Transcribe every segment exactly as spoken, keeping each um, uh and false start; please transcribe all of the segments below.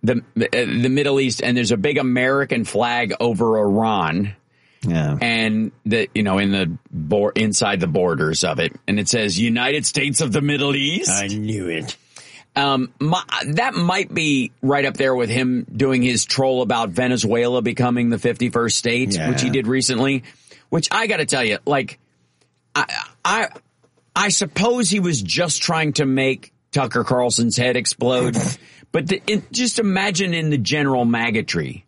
the uh, the Middle East, and there's a big American flag over Iran. Yeah. And the you know in the bo- inside the borders of it, and it says United States of the Middle East. I knew it. Um, my, that might be right up there with him doing his troll about Venezuela becoming the fifty-first state, yeah. which he did recently. Which I got to tell you, like, I, I, I suppose he was just trying to make Tucker Carlson's head explode, but the, it, just imagine in the general maggotry,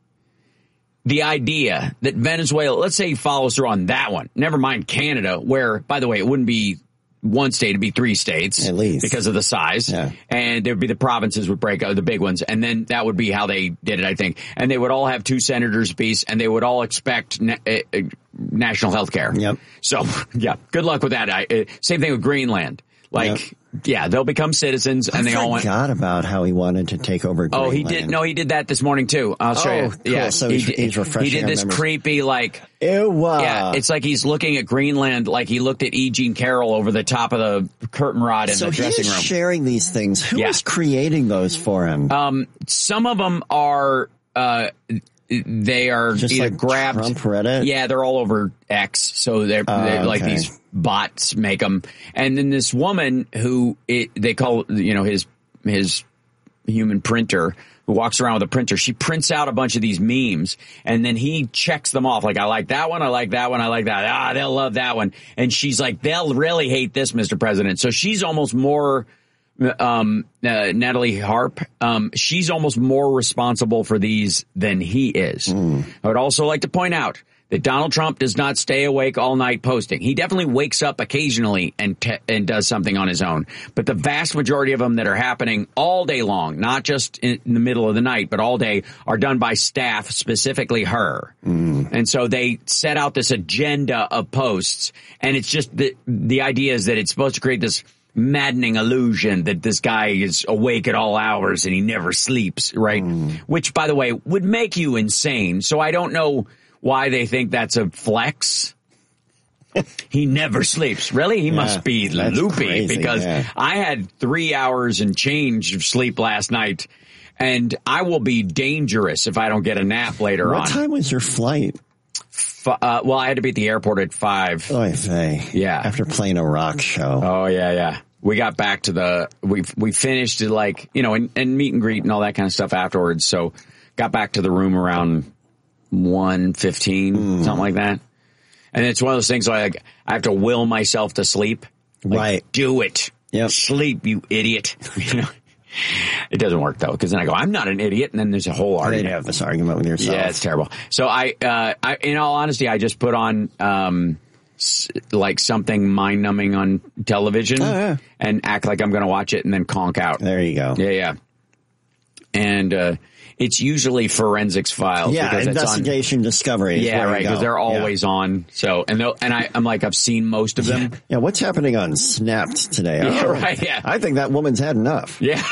the idea that Venezuela, let's say he follows through on that one. Never mind Canada, where, by the way, it wouldn't be one state, it'd be three states. At least. Because of the size. Yeah. And there would be the provinces would break out, the big ones. And then that would be how they did it, I think. And they would all have two senators apiece, and they would all expect na- uh, uh, national health care. Yep. So, yeah, good luck with that. I, uh, same thing with Greenland. Like, yep. yeah, they'll become citizens, and I they all went. I forgot about how he wanted to take over Greenland. Oh, he did. No, he did that this morning too. I'll show oh, you. Cool. Yeah, so he, he's, he's refreshing. He did this creepy, like, ew. Yeah, it's like he's looking at Greenland, like he looked at E. Jean Carroll over the top of the curtain rod in so the dressing he's room. Sharing these things. Who yeah. is creating those for him? Um, some of them are. Uh, They are just either like grabbed. Trump Reddit? Yeah, they're all over X. So they're, uh, they're like okay. these bots make them. And then this woman who it, they call, you know, his his human printer, who walks around with a printer. She prints out a bunch of these memes, and then he checks them off. Like, I like that one. I like that one. I like that. Ah, they'll love that one. And she's like, they'll really hate this, Mister President. So she's almost more. Um, uh, Natalie Harp, um, she's almost more responsible for these than he is. Mm. I would also like to point out that Donald Trump does not stay awake all night posting. He definitely wakes up occasionally and te- and does something on his own. But the vast majority of them that are happening all day long, not just in, in the middle of the night, but all day, are done by staff, specifically her. Mm. And so they set out this agenda of posts, and it's just the the idea is that it's supposed to create this maddening illusion that this guy is awake at all hours and he never sleeps, right? Mm. Which, by the way, would make you insane. So I don't know why they think that's a flex. He never sleeps. Really? He yeah, must be loopy crazy, because yeah. I had three hours and change of sleep last night, and I will be dangerous if I don't get a nap later what on. What time was your flight? Uh, well, I had to be at the airport at five. Oy vey. Yeah. After playing a rock show. Oh, yeah, yeah. We got back to the, we we finished it like, you know, and, and meet and greet and all that kind of stuff afterwards. So got back to the room around one fifteen, mm. something like that. And it's one of those things like I have to will myself to sleep. Like, right. Do it. Yep. Sleep, you idiot. You know? It doesn't work though, because then I go, I'm not an idiot, and then there's a whole argument. You have this argument with yourself. Yeah, it's terrible. So I, uh, I, in all honesty, I just put on um, s- like something mind-numbing on television, oh, yeah. and act like I'm going to watch it, and then conk out. There you go. Yeah, yeah. And uh, it's usually Forensics Files. Yeah, because Investigation it's on, Discovery. Is yeah, where right, because they're always yeah. on. So, and and I, I'm like, I've seen most of them. Yeah. yeah, what's happening on Snapped today? Yeah, oh, right. Yeah, I think that woman's had enough. Yeah.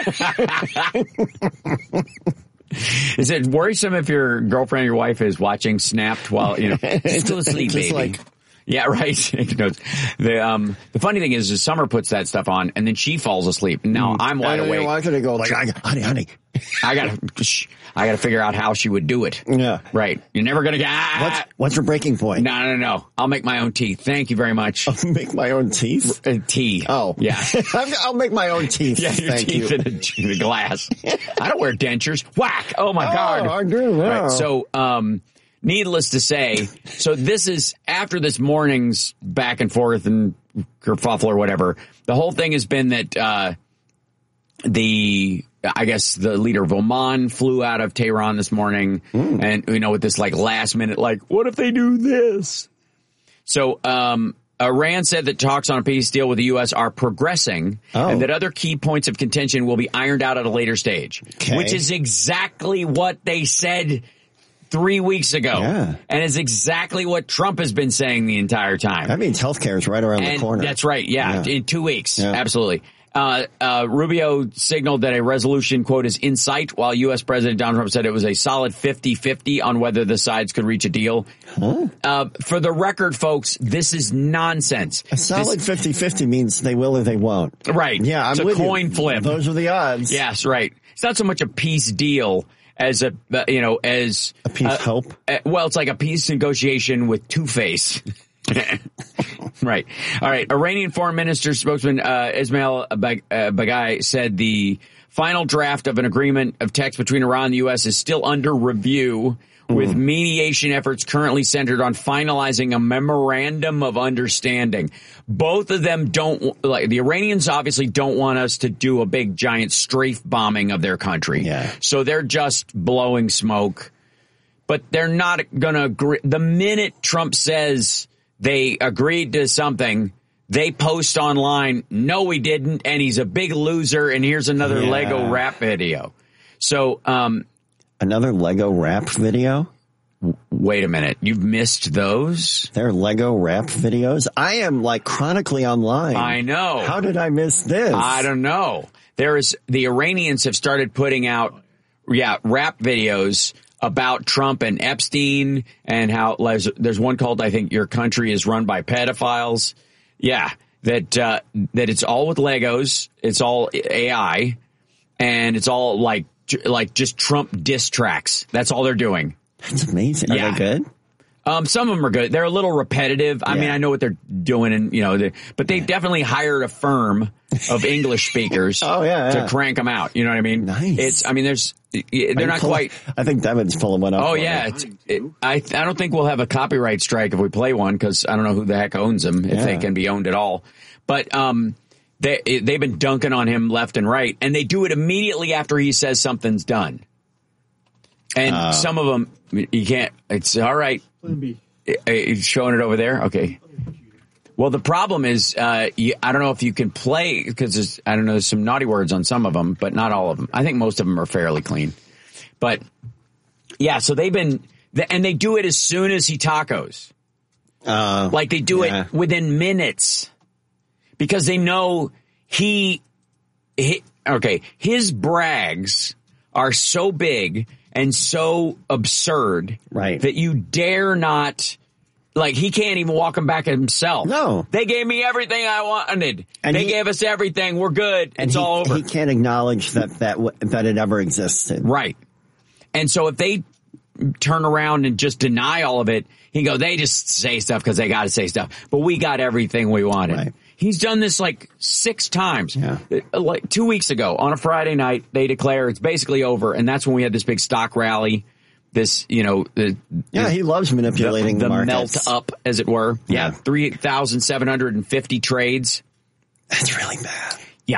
Is it worrisome if your girlfriend or your wife is watching Snapped while, you know, just go to sleep, baby? Like, yeah, right. the um the funny thing is, is Summer puts that stuff on, and then she falls asleep. Now I'm wide and awake. Why could it go like, honey, honey? I gotta, I gotta figure out how she would do it. Yeah, right. You're never gonna get. Ah, what's what's your breaking point? No, no, no. I'll make my own tea. Thank you very much. I'll make my own teeth. Uh, tea. Oh, yeah. I'll make my own teeth. Yeah, your Thank teeth you. in a, in a glass. I don't wear dentures. Whack. Oh my oh, God. I do. Yeah. Right. So, um. Needless to say, so this is after this morning's back and forth and kerfuffle or whatever. The whole thing has been that uh, the, I guess, the leader of Oman flew out of Tehran this morning, mm. and you know, with this like last minute, like, what if they do this? So um, Iran said that talks on a peace deal with the U S are progressing, oh. and that other key points of contention will be ironed out at a later stage, okay. which is exactly what they said three weeks ago. Yeah. And it's exactly what Trump has been saying the entire time. That means healthcare is right around and the corner. That's right. Yeah. yeah. In two weeks. Yeah. Absolutely. Uh, uh, Rubio signaled that a resolution, quote, is in sight, while U S. President Donald Trump said it was a solid fifty-fifty on whether the sides could reach a deal. Huh? Uh, for the record, folks, this is nonsense. A solid fifty-fifty means they will or they won't. Right. Yeah, I'm it's a with coin you. flip. Those are the odds. Yes, right. It's not so much a peace deal as a, uh, you know, as a peace uh, hope. Uh, well, it's like a peace negotiation with Two-Face. Right. All right. Iranian Foreign Minister spokesman uh, Ismail Bag- uh, Baghai said the final draft of an agreement of text between Iran and the U S is still under review, with mediation efforts currently centered on finalizing a memorandum of understanding. Both of them don't, like, the Iranians obviously don't want us to do a big giant strafe bombing of their country. Yeah. So they're just blowing smoke, but they're not going to agree. The minute Trump says they agreed to something, they post online, no, we didn't, and he's a big loser, and here's another Yeah. Lego rap video. So, um, Another Lego rap video? wait a minute. You've missed those? They're Lego rap videos? I am like chronically online. I know. How did I miss this? I don't know. There is, the Iranians have started putting out, yeah, rap videos about Trump and Epstein, and how there's, there's one called, I think, Your Country is Run by Pedophiles. Yeah, that, uh, that it's all with Legos. It's all A I, and it's all like, like just Trump diss tracks. That's all they're doing. That's amazing. Are Yeah. they good? Um, some of them are good. They're a little repetitive. I Yeah. mean, I know what they're doing, and you know, they, but they definitely hired a firm of English speakers Oh, yeah, yeah. to crank them out. You know what I mean? Nice. It's, I mean, there's, they're Are you not pulling- quite. I think Devin's pulling one up. Oh for yeah, me. it's, it, I I don't think we'll have a copyright strike if we play one, because I don't know who the heck owns them, if Yeah. they can be owned at all. But um, they they've been dunking on him left and right, and they do it immediately after he says something's done. And Uh. some of them you can't. It's all right. It's showing it over there. Okay. Well, the problem is, uh, you, I don't know if you can play, because I don't know, there's some naughty words on some of them, but not all of them. I think most of them are fairly clean. But yeah, so they've been, and they do it as soon as he tacos. Uh, Like they do yeah. it within minutes, because they know he, he, okay, his brags are so big and so absurd, Right. that you dare not. Like, he can't even walk them back himself. No. They gave me everything I wanted. And they he- gave us everything. We're good. and It's he, all over. He can't acknowledge that that w- that it ever existed. Right. And so if they turn around and just deny all of it, he go, they just say stuff because they got to say stuff. But we got everything we wanted. Right. He's done this like six times. Yeah. Like two weeks ago on a Friday night, they declare it's basically over. And that's when we had this big stock rally. This, you know, the, Yeah, he loves manipulating the, the, the markets. melt up, as it were. Yeah. Yeah. three thousand seven hundred fifty trades. That's really bad. Yeah.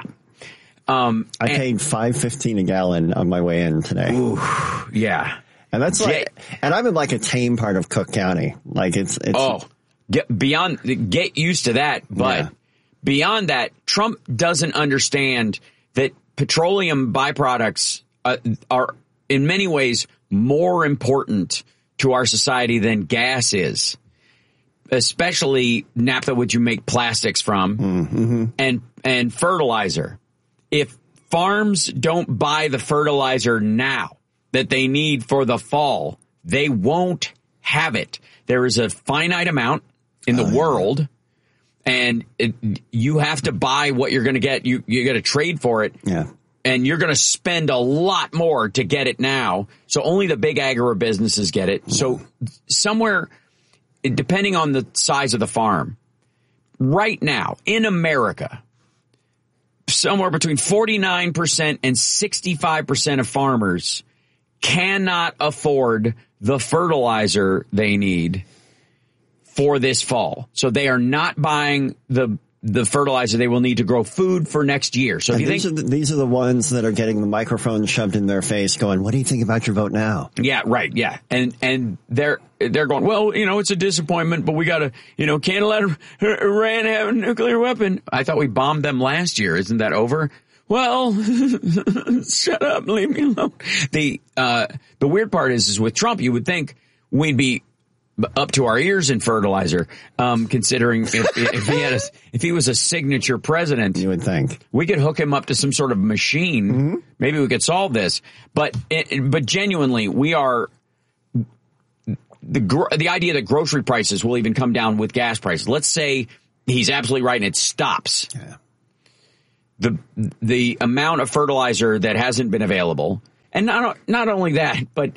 Um, I and- paid five fifteen a gallon on my way in today, yeah. and that's like, and I'm in like a tame part of Cook County. Like it's, it's Oh, get beyond, get used to that. But Yeah. beyond that, Trump doesn't understand that petroleum byproducts uh, are in many ways more important to our society than gas is, especially naphtha, which you make plastics from, mm-hmm. and, and fertilizer. If farms don't buy the fertilizer now that they need for the fall, they won't have it. There is a finite amount in the Oh, yeah. world, and it, you have to buy what you're going to get. You you got to trade for it, yeah. and you're going to spend a lot more to get it now. So only the big agribusinesses get it. So somewhere, depending on the size of the farm, right now in America, somewhere between forty-nine percent and sixty-five percent of farmers cannot afford the fertilizer they need for this fall. So they are not buying the the fertilizer they will need to grow food for next year. So if And you these think, are the, these are the ones that are getting the microphone shoved in their face, going, "What do you think about your vote now?" yeah, right, yeah, and and they're they're going, well, you know, it's a disappointment, but we got to, you know, can't let Iran have a nuclear weapon. I thought we bombed them last year. Isn't that over? Well, shut up, leave me alone. The uh, the weird part is, is with Trump, you would think we'd be up to our ears in fertilizer. Um, considering if, if he had a, if he was a signature president, you would think we could hook him up to some sort of machine. Mm-hmm. Maybe we could solve this. But it, but genuinely, we are. The the idea that grocery prices will even come down with gas prices. Let's say he's absolutely right and it stops. Yeah. The the amount of fertilizer that hasn't been available, and not not only that, but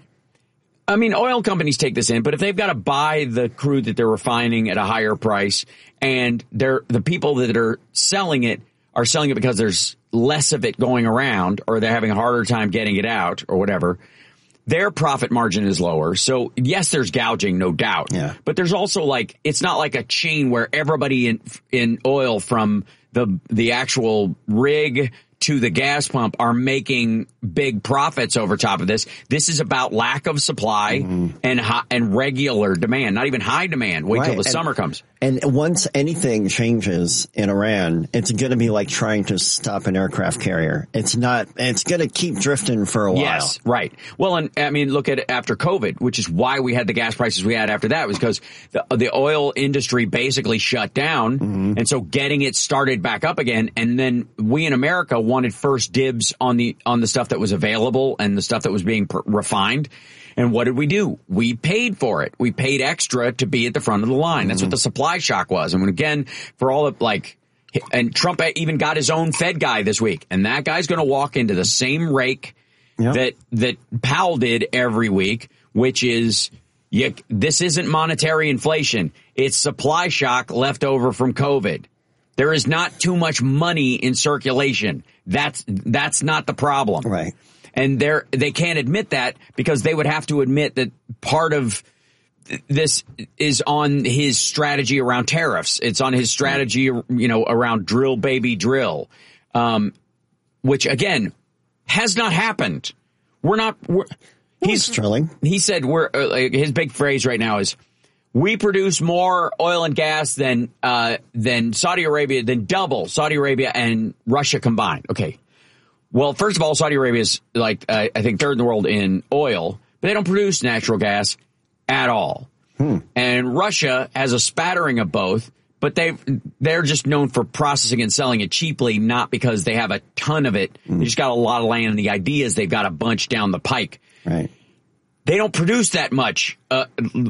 I mean, oil companies take this in. But if they've got to buy the crude that they're refining at a higher price, and they're the people that are selling it are selling it because there's less of it going around, or they're having a harder time getting it out, or whatever. Their profit margin is lower. So, yes, there's gouging, no doubt. Yeah. But there's also like, it's not like a chain where everybody in in oil from the the actual rig to the gas pump are making big profits over top of this. This is about lack of supply mm-hmm. and high, and regular demand, not even high demand. Wait right. till the and, summer comes. And once anything changes in Iran, it's going to be like trying to stop an aircraft carrier. It's not, it's going to keep drifting for a while. Yes, right. Well, and I mean, look at it after COVID, which is why we had the gas prices we had after that, was because the, the oil industry basically shut down. Mm-hmm. And so getting it started back up again. And then we in America wanted first dibs on the, on the stuff that was available and the stuff that was being per- refined. And what did we do? We paid for it. We paid extra to be at the front of the line. That's mm-hmm. what the supply shock was. And again, for all of like, and Trump even got his own Fed guy this week. And that guy's going to walk into the same rake yep. that, that Powell did every week, which is, you, this isn't monetary inflation. It's supply shock left over from COVID. There is not too much money in circulation. That's, that's not the problem. Right. And they're, they can't admit that because they would have to admit that part of this is on his strategy around tariffs. It's on his strategy, you know, around drill, baby, drill, um, which, again, has not happened. We're not we're, he's drilling. He said we're uh, his big phrase right now is we produce more oil and gas than uh, than Saudi Arabia, than double Saudi Arabia and Russia combined. OK. Well, first of all, Saudi Arabia is like, uh, I think, third in the world in oil, but they don't produce natural gas at all. Hmm. And Russia has a spattering of both, but they they're just known for processing and selling it cheaply, not because they have a ton of it. Hmm. They just got a lot of land, and the idea is they've got a bunch down the pike. Right. They don't produce that much. Uh,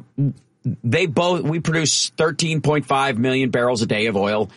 they both we produce thirteen point five million barrels a day of oil.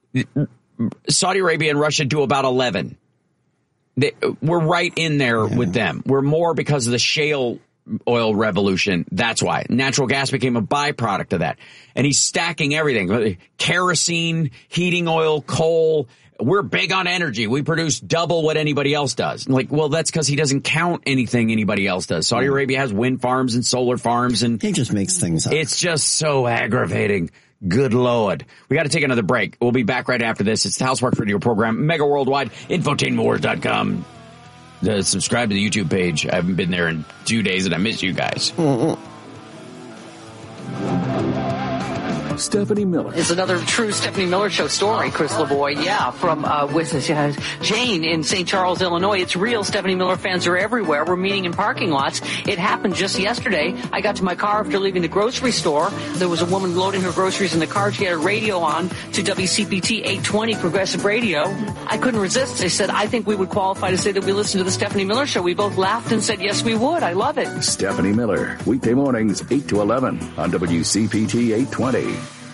Saudi Arabia and Russia do about eleven. They, we're right in there yeah. with them. We're more because of the shale oil revolution. That's why. Natural gas became a byproduct of that. And he's stacking everything. Kerosene, heating oil, coal. We're big on energy. We produce double what anybody else does. Like, well, that's because he doesn't count anything anybody else does. Saudi Arabia has wind farms and solar farms. And he just makes things up. It's just so aggravating. Good Lord. We got to take another break. We'll be back right after this. It's the Housework Radio program, Mega Worldwide, infotainment wars dot com. Uh, subscribe to the YouTube page. I haven't been there in two days and I miss you guys. Mm-hmm. Stephanie Miller. It's another true Stephanie Miller Show story, Chris LeBoy. Yeah, from uh, with uh, Jane in Saint Charles, Illinois. It's real. Stephanie Miller fans are everywhere. We're meeting in parking lots. It happened just yesterday. I got to my car after leaving the grocery store. There was a woman loading her groceries in the car. She had a radio on to W C P T eight twenty Progressive Radio. I couldn't resist. I said, I think we would qualify to say that we listen to the Stephanie Miller Show. We both laughed and said, yes, we would. I love it. Stephanie Miller, weekday mornings, eight to eleven on W C P T eight twenty.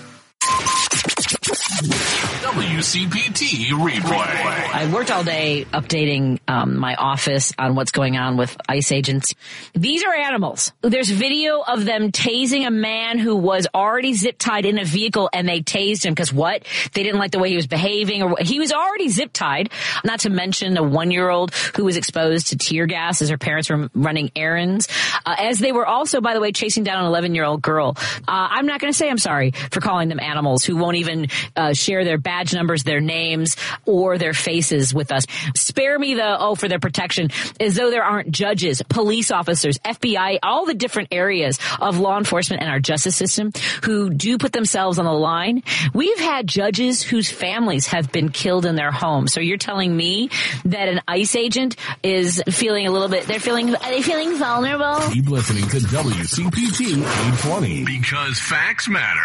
W C P T replay. I worked all day updating um, my office on what's going on with ICE agents. These are animals. There's video of them tasing a man who was already zip tied in a vehicle, and they tased him because what? They didn't like the way he was behaving, or he was already zip tied. Not to mention a one year old who was exposed to tear gas as her parents were running errands. Uh, as they were also, by the way, chasing down an eleven year old girl. Uh, I'm not going to say I'm sorry for calling them animals who won't even uh, share their badge number numbers, their names, or their faces with us. Spare me the, oh, for their protection, as though there aren't judges, police officers, F B I, all the different areas of law enforcement and our justice system who do put themselves on the line. We've had judges whose families have been killed in their homes. So you're telling me that an ICE agent is feeling a little bit, they're feeling, are they feeling vulnerable? Keep listening to W C P T eight twenty because facts matter.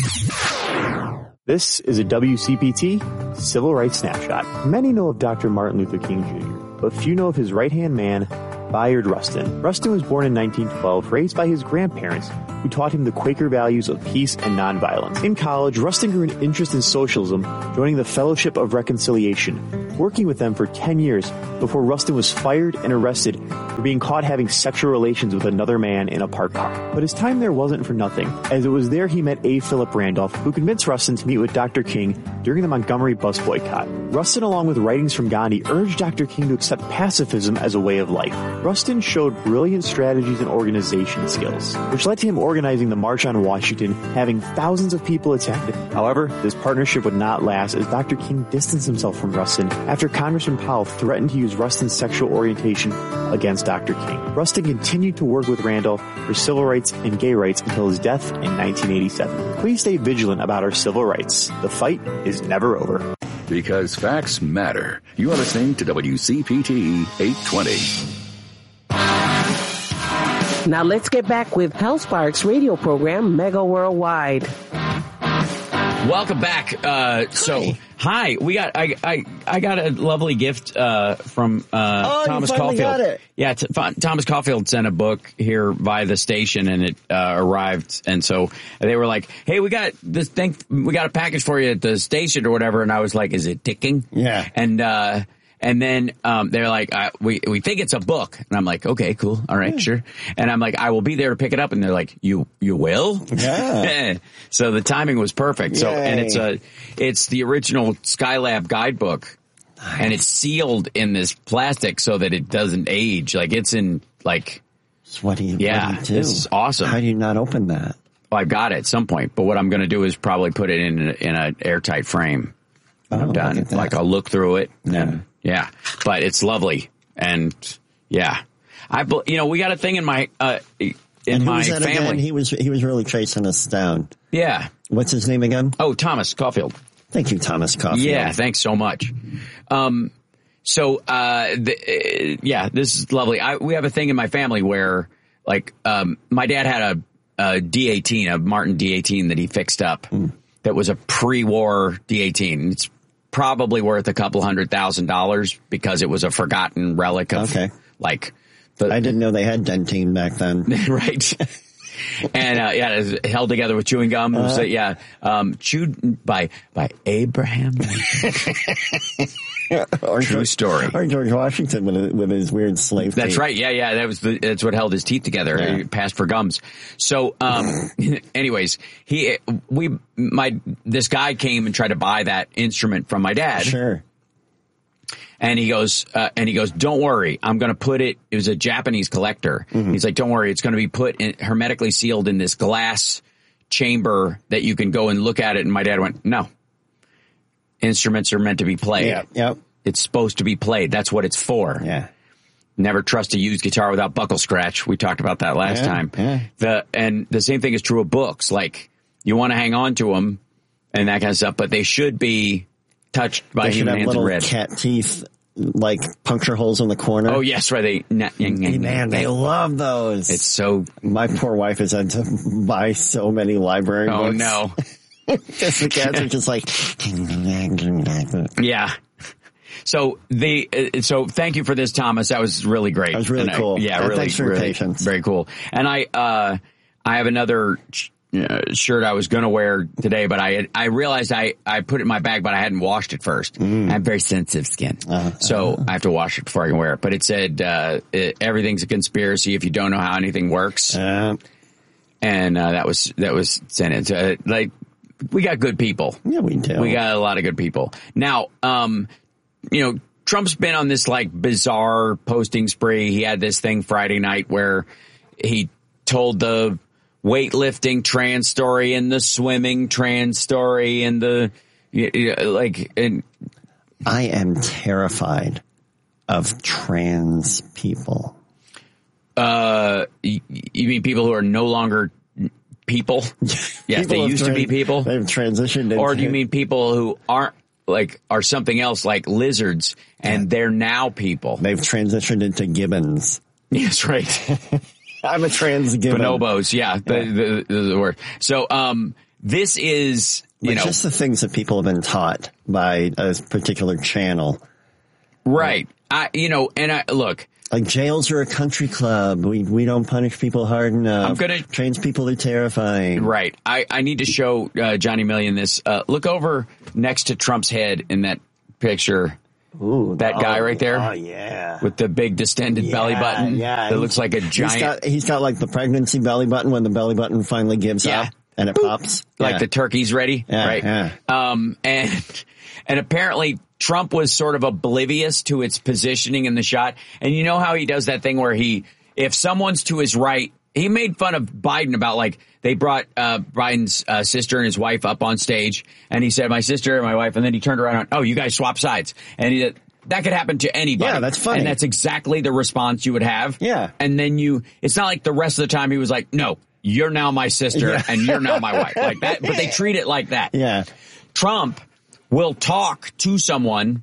This is a W C P T Civil Rights Snapshot. Many know of Doctor Martin Luther King Junior, but few know of his right-hand man, Bayard Rustin. Rustin was born in nineteen twelve, raised by his grandparents, who taught him the Quaker values of peace and nonviolence. In college, Rustin grew an interest in socialism, joining the Fellowship of Reconciliation, working with them for ten years before Rustin was fired and arrested for being caught having sexual relations with another man in a parked car. But his time there wasn't for nothing, as it was there he met A. Philip Randolph, who convinced Rustin to meet with Doctor King during the Montgomery bus boycott. Rustin, along with writings from Gandhi, urged Doctor King to accept pacifism as a way of life. Rustin showed brilliant strategies and organization skills, which led to him organizing the March on Washington, having thousands of people attend. However, this partnership would not last as Doctor King distanced himself from Rustin after Congressman Powell threatened to use Rustin's sexual orientation against Doctor King. Rustin continued to work with Randolph for civil rights and gay rights until his death in nineteen eighty-seven. Please stay vigilant about our civil rights. The fight is never over. Because facts matter. You are listening to W C P T eight twenty. Now let's get back with Hal Sparks' radio program, Mega Worldwide. Welcome back. Uh, so, hi. We got I, I I got a lovely gift uh, from uh, oh, Thomas you finally Caulfield. Got it. Yeah, t- Thomas Caulfield sent a book here via the station, and it uh, arrived. And so they were like, "Hey, we got this thing. We got a package for you at the station or whatever." And I was like, "Is it ticking?" Yeah. And uh, and then um, they're like, uh, "We we think it's a book." And I'm like, "Okay, cool, all right, yeah. sure." And I'm like, "I will be there to pick it up." And they're like, "You you will?" Yeah. So the timing was perfect. Yay. So and it's a it's the original Skylab guidebook. Nice. And it's sealed in this plastic so that it doesn't age. Like it's in like. So what do you? Yeah, what do you do? This is awesome. How do you not open that? Well, I've got it at some point, but what I'm going to do is probably put it in in an airtight frame. When oh, I'm done. Like I'll look through it. Yeah. And, yeah, but it's lovely, and yeah, I you know we got a thing in my uh, in and my who was that family. Again? He was he was really chasing us down. Yeah. What's his name again? Oh, Thomas Caulfield. Thank you, Thomas Caulfield. Yeah, thanks so much. Um, so, uh, the, uh, yeah, this is lovely. I, we have a thing in my family where, like, um, my dad had a, a D eighteen, a Martin D eighteen that he fixed up mm. that was a pre-war D eighteen. It's probably worth a couple hundred thousand dollars because it was a forgotten relic of, okay. like, the, I didn't know they had dentine back then. Right. And, uh, yeah, it was held together with chewing gum. Uh, so, yeah, um, chewed by, by Abraham Lincoln. or True George, story. Or George Washington with, with his weird slave That's teeth. right. Yeah, yeah. That was the, that's what held his teeth together. Yeah. He passed for gums. So, um, anyways, he, we, my, this guy came and tried to buy that instrument from my dad. Sure. And he goes, uh, and he goes, don't worry, I'm going to put it, it was a Japanese collector. Mm-hmm. He's like, don't worry, it's going to be put in, hermetically sealed in this glass chamber that you can go and look at it. And my dad went, no, instruments are meant to be played. Yeah, yep. It's supposed to be played. That's what it's for. Yeah. Never trust a used guitar without buckle scratch. We talked about that last yeah, time. Yeah. The, and the same thing is true of books. Like you want to hang on to them and that kind of stuff, but they should be touched by they human should have hands and little read. Cat teeth, like puncture holes in the corner. Oh yes, right. They nah, nah, nah, man, they love those. It's so. My poor wife has had to buy so many library oh, books. no. Because the cats are just like. Yeah. So the uh, so thank you for this, Thomas. That was really great. That was really and cool. I, yeah, and really, thanks for your really, patience. Very cool. And I uh I have another uh, shirt I was going to wear today, but I had, I realized I I put it in my bag, but I hadn't washed it first. Mm. I have very sensitive skin, uh, so uh, I have to wash it before I can wear it. But it said uh, it, everything's a conspiracy if you don't know how anything works, uh, and uh, that was that was sent in. So, uh, like we got good people. Yeah, we do. We got a lot of good people. Now, um, you know, Trump's been on this like bizarre posting spree. He had this thing Friday night where he told the weightlifting trans story and the swimming trans story and the like, and I am terrified of trans people. Uh, you, you mean people who are no longer people? Yes, people they used trans- to be people. They've transitioned into... Or do you mean people who aren't, like, are something else, like lizards, and yeah. they're now people? They've transitioned into gibbons. Yes, right. I'm a trans gibbon. Bonobos, yeah, yeah. The, the, the word. So, um, this is, you but know. just the things that people have been taught by a particular channel. Right. I, you know, and I, look. Like jails are a country club. We we don't punish people hard enough. I'm gonna trans people are terrifying. Right. I, I need to show uh, Johnny Million this. Uh, look over next to Trump's head in that picture. Ooh, that oh, guy right there. Oh yeah. With the big distended yeah, belly button. Yeah. That looks like a giant. He's got, he's got like the pregnancy belly button when the belly button finally gives yeah. up and it Boop. pops. Like yeah. the turkey's ready. Yeah, right. Yeah. Um and and apparently Trump was sort of oblivious to its positioning in the shot. And you know how he does that thing where he, if someone's to his right, he made fun of Biden about like, they brought uh, Biden's uh, sister and his wife up on stage. And he said, my sister and my wife. And then he turned around and, oh, you guys swap sides. And he, that could happen to anybody. Yeah, that's funny. And that's exactly the response you would have. Yeah. And then you, it's not like the rest of the time he was like, no, you're now my sister yeah. and you're now my wife. Like that. But they treat it like that. Yeah. Trump will talk to someone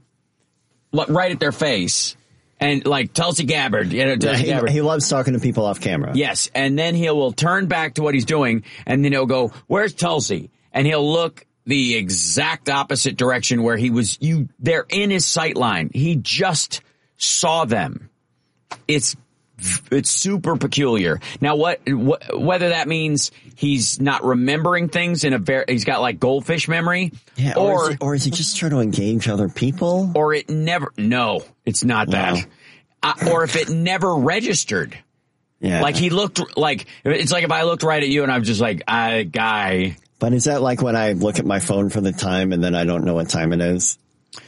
right at their face and like Tulsi Gabbard. You know, Tulsi yeah, he, Gabbard. he loves talking to people off camera. Yes. And then he will turn back to what he's doing and then he'll go, where's Tulsi? And he'll look the exact opposite direction where he was. You, they're in his sight line. He just saw them. It's It's super peculiar. Now, what, wh- whether that means he's not remembering things in a very, he's got like goldfish memory, yeah, or or is, he, or is he just trying to engage other people, or it never? No, it's not that. No. Uh, or if it never registered. Yeah, like he looked like it's like if I looked right at you and I'm just like, I guy. But is that like when I look at my phone for the time and then I don't know what time it is?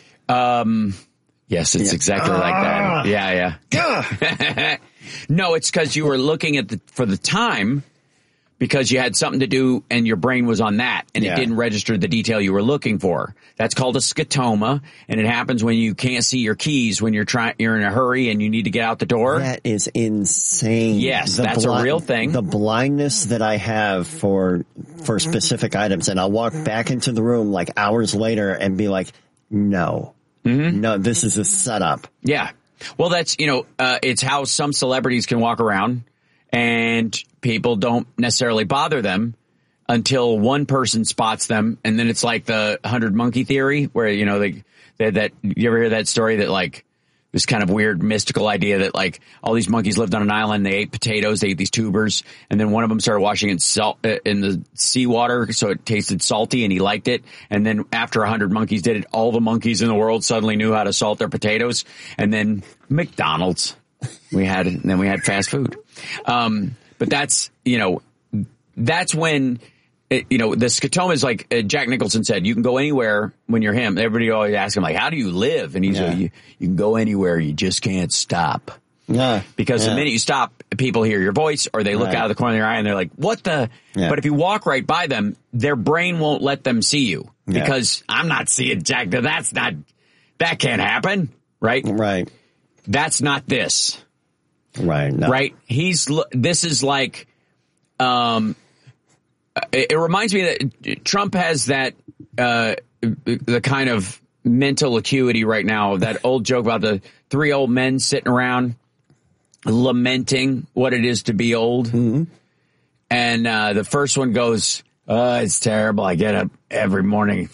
Um. Yes, it's yeah. exactly uh, like that. Yeah, yeah. No, it's because you were looking at the for the time because you had something to do and your brain was on that and yeah. it didn't register the detail you were looking for. That's called a scotoma, and it happens when you can't see your keys when you're trying you're in a hurry and you need to get out the door. That is insane. Yes, the that's bli- a real thing. The blindness that I have for for specific items, and I'll walk back into the room like hours later and be like, no. Mm-hmm. No, this is a setup. Yeah. Well, that's, you know, uh, it's how some celebrities can walk around and people don't necessarily bother them until one person spots them. And then it's like the hundred monkey theory where, you know, they, they that, you ever hear that story that like this kind of weird mystical idea that like all these monkeys lived on an island. They ate potatoes. They ate these tubers. And then one of them started washing in salt in the seawater. So it tasted salty and he liked it. And then after a hundred monkeys did it, all the monkeys in the world suddenly knew how to salt their potatoes. And then McDonald's, we had, and then we had fast food. Um, but that's, you know, that's when, it, you know, the scotoma is like uh, Jack Nicholson said, you can go anywhere when you're him. Everybody always asks him, like, how do you live? And he's yeah. like, you, you can go anywhere. You just can't stop. Yeah. Because yeah. the minute you stop, people hear your voice or they look right. out of the corner of their eye and they're like, what the? Yeah. But if you walk right by them, their brain won't let them see you yeah. because I'm not seeing Jack. That's not, that can't happen. Right? Right. That's not this. Right. No. Right. He's, this is like, um, it, it reminds me that Trump has that, uh, the kind of mental acuity right now, that old joke about the three old men sitting around lamenting what it is to be old. Mm-hmm. And, uh, the first one goes, oh, it's terrible. I get up every morning,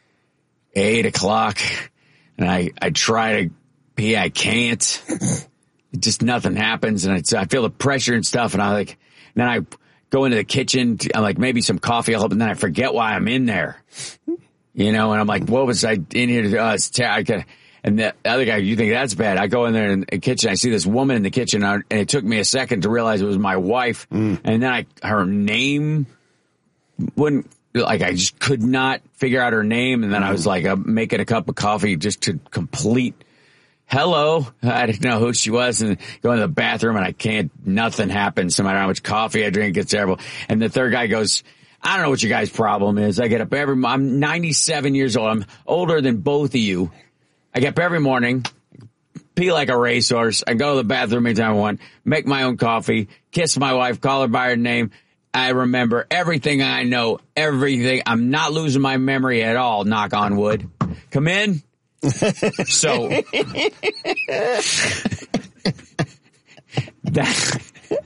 eight o'clock and I, I try to pee. I can't. Just nothing happens. And I, I feel the pressure and stuff. And I like, then I go into the kitchen. I'm like, maybe some coffee will help. And then I forget why I'm in there, you know, and I'm like, what was I in here to do? Oh, it's terrible. And the other guy, you think that's bad. I go in there in the kitchen. I see this woman in the kitchen and it took me a second to realize it was my wife. Mm. And then I, her name wouldn't, like, I just could not figure out her name. And then mm. I was like, I'm making a cup of coffee just to complete hello. I didn't know who she was, and go into the bathroom and I can't, nothing happens. No matter how much coffee I drink, it's terrible. And the third guy goes, I don't know what your guys' problem is. I get up every, I'm ninety-seven years old. I'm older than both of you. I get up every morning, pee like a racehorse. I go to the bathroom anytime I want, make my own coffee, kiss my wife, call her by her name. I remember everything I know, everything. I'm not losing my memory at all, knock on wood. Come in. So, that,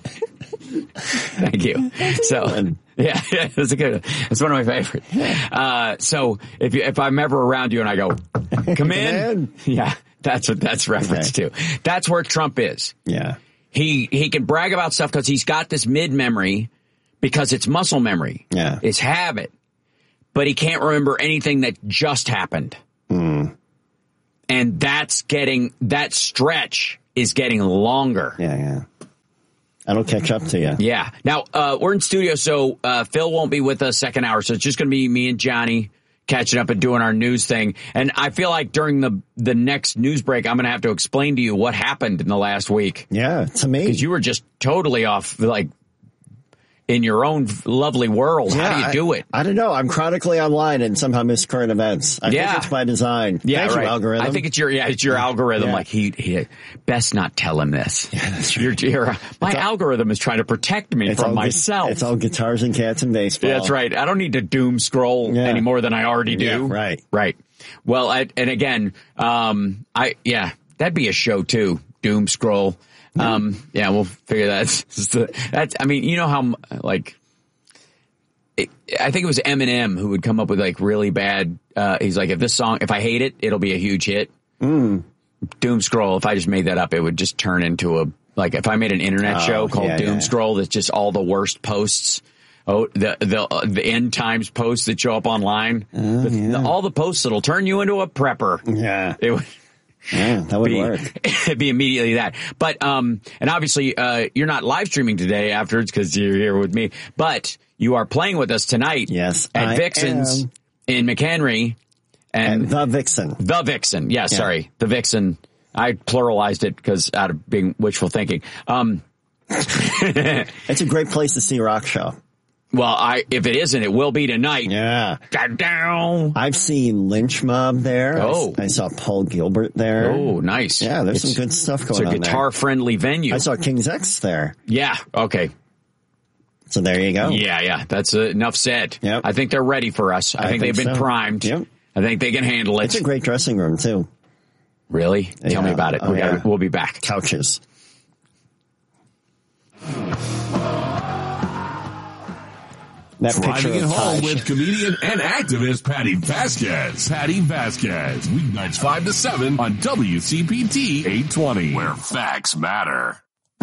thank you. So, yeah, yeah, that's a good, that's one of my favorites. Uh, so if you, if I'm ever around you and I go, come in, yeah, that's what that's reference okay. to. That's where Trump is. Yeah. He, he can brag about stuff because he's got this mid memory because it's muscle memory. Yeah. It's habit. But he can't remember anything that just happened. Mm. And that's getting, that stretch is getting longer. Yeah, yeah. That'll catch up to you. Yeah. Now, uh, we're in studio, so uh, Phil won't be with us second hour, so it's just going to be me and Johnny catching up and doing our news thing. And I feel like during the the next news break, I'm going to have to explain to you what happened in the last week. Yeah, to me. Because you were just totally off, like, in your own lovely world. Yeah, How do you do it? I, I don't know. I'm chronically online and somehow miss current events. I yeah. think it's by design. Yeah, Thank right. you, algorithm. I think it's your yeah, it's your algorithm. Yeah. Like he, he best not tell him this. Yeah, that's right. Your, your, my all, algorithm is trying to protect me from myself. It's all guitars and cats and baseball. Yeah, that's right. I don't need to doom scroll yeah. any more than I already do. Yeah, right. Right. Well, I, and again, um, I yeah, that'd be a show too. Doom scroll. Yeah. Um, yeah, we'll figure that. That's. I mean, you know how like. It, I think it was Eminem who would come up with like really bad. Uh, he's like, if this song, if I hate it, it'll be a huge hit. Mm. Doom scroll. If I just made that up, it would just turn into a like. If I made an internet oh, show called yeah, Doom yeah. Scroll, that's just all the worst posts. Oh, the the uh, the end times posts that show up online. Oh, the, yeah. the, all the posts that'll turn you into a prepper. Yeah, it would. Yeah, that would be, work. It'd be immediately that. But um, and obviously, uh, you're not live streaming today afterwards because you're here with me. But you are playing with us tonight. Yes, at I Vixen's am. in McHenry, and, and the Vixen, the Vixen. Yeah, yeah, sorry, the Vixen. I pluralized it because out of being wishful thinking. Um, it's a great place to see a rock show. Well, I if it isn't, it will be tonight. Yeah. Down. I've seen Lynch Mob there. Oh. I, I saw Paul Gilbert there. Oh, nice. Yeah, there's it's, some good stuff going on there. It's a guitar-friendly venue. I saw King's X there. Yeah, okay. So there you go. Yeah, yeah. That's uh, enough said. Yep. I think they're ready for us. I, I think, think they've been so. primed. Yep. I think they can handle it. It's a great dressing room, too. Really? Yeah. Tell me about it. Oh, we gotta, yeah. We'll be back. Couches. That Driving it of home Taj. with comedian and activist Patty Vasquez. Patty Vasquez. Weeknights five to seven on W C P T eight twenty, where facts matter.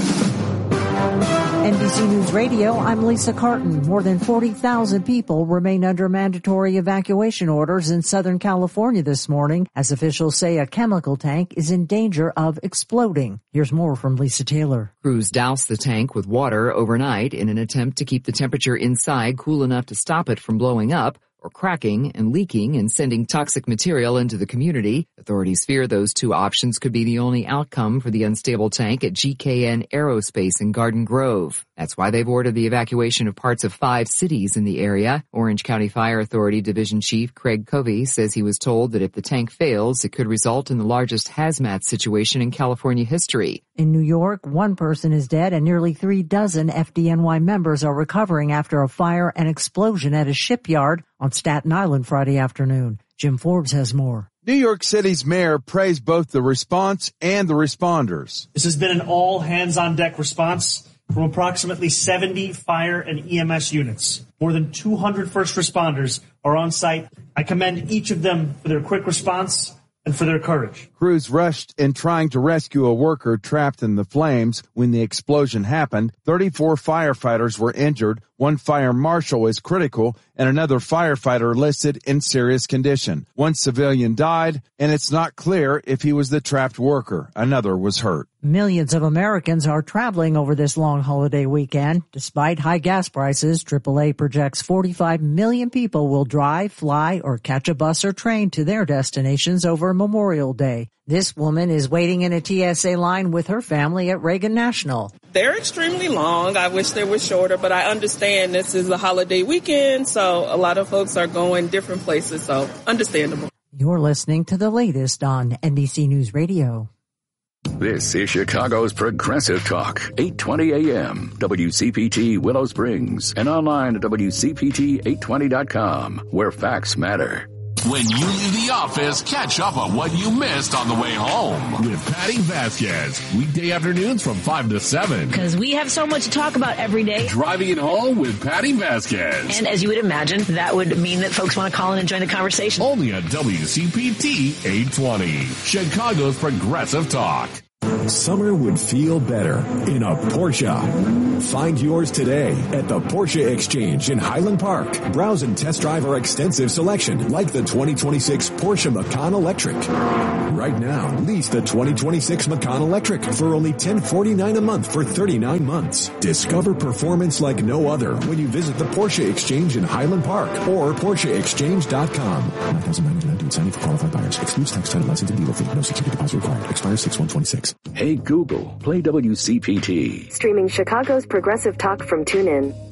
N B C News Radio, I'm Lisa Carton. More than forty thousand people remain under mandatory evacuation orders in Southern California this morning as officials say a chemical tank is in danger of exploding. Here's more from Lisa Taylor. Crews doused the tank with water overnight in an attempt to keep the temperature inside cool enough to stop it from blowing up or cracking and leaking and sending toxic material into the community. Authorities fear those two options could be the only outcome for the unstable tank at G K N Aerospace in Garden Grove. That's why they've ordered the evacuation of parts of five cities in the area. Orange County Fire Authority Division Chief Craig Covey says he was told that if the tank fails, it could result in the largest hazmat situation in California history. In New York, one person is dead and nearly three dozen F D N Y members are recovering after a fire and explosion at a shipyard on Staten Island Friday afternoon. Jim Forbes has more. New York City's mayor praised both the response and the responders. This has been an all-hands-on-deck response from approximately seventy fire and E M S units. More than two hundred first responders are on site. I commend each of them for their quick response and for their courage. Crews rushed in trying to rescue a worker trapped in the flames. When the explosion happened, thirty-four firefighters were injured, one fire marshal is critical, and another firefighter listed in serious condition. One civilian died, and it's not clear if he was the trapped worker. Another was hurt. Millions of Americans are traveling over this long holiday weekend. Despite high gas prices, triple A projects forty-five million people will drive, fly, or catch a bus or train to their destinations over Memorial Day. This woman is waiting in a T S A line with her family at Reagan National. They're extremely long. I wish they were shorter, but I understand this is a holiday weekend, so a lot of folks are going different places, so understandable. You're listening to the latest on N B C News Radio. This is Chicago's Progressive Talk, eight twenty A M, W C P T Willow Springs, and online at W C P T eight twenty dot com, where facts matter. When you leave the office, catch up on what you missed on the way home with Patty Vasquez. Weekday afternoons from five to seven. Because we have so much to talk about every day. Driving it home with Patty Vasquez. And as you would imagine, that would mean that folks want to call in and join the conversation. Only on W C P T eight twenty, Chicago's Progressive Talk. Summer would feel better in a Porsche. Find yours today at the Porsche Exchange in Highland Park. Browse and test drive our extensive selection, like the twenty twenty-six Porsche Macan Electric. Right now, lease the twenty twenty-six Macan Electric for only ten forty-nine a month for thirty-nine months. Discover performance like no other when you visit the Porsche Exchange in Highland Park or Porsche Exchange dot com. nine thousand nine hundred ninety incentive for qualified buyers. Excludes tax title license and dealer fee. No security deposit required. Expires six one twenty-six. Hey Google, play W C P T. Streaming Chicago's Progressive Talk from TuneIn.